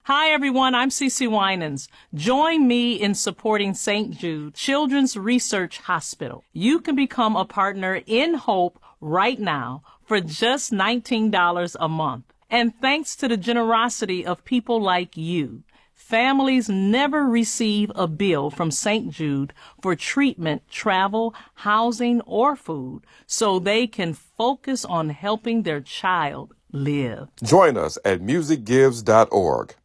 Hi, everyone. I'm Cece Winans. Join me in supporting St. Jude Children's Research Hospital. You can become a partner in Hope right now for just $19 a month. And thanks to the generosity of people like you, families never receive a bill from St. Jude for treatment, travel, housing, or food, so they can focus on helping their child live. Join us at musicgives.org.